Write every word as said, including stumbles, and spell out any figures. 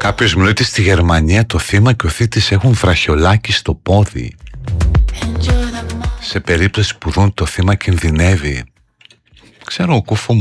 Κάποιος μου λέει ότι στη Γερμανία το θύμα και ο θήτης έχουν βραχιολάκι στο πόδι. Σε περίπτωση που δουν το θύμα κινδυνεύει. Ξέρω, ο κουφό